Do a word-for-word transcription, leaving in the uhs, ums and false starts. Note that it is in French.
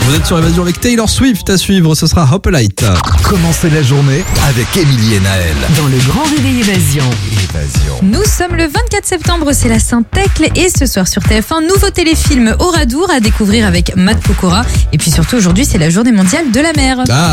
Vous êtes sur Évasion avec Taylor Swift à suivre, ce sera Hop Light. Commencez la journée avec Émilie et Naël. Dans le Grand Réveil Évasion. Évasion. Nous sommes le vingt-quatre septembre, c'est la Saint-Thècle et ce soir sur T F un, nouveau téléfilm Oradour à découvrir avec Matt Pokora. Et puis surtout aujourd'hui, c'est la journée mondiale de la mer. Ah.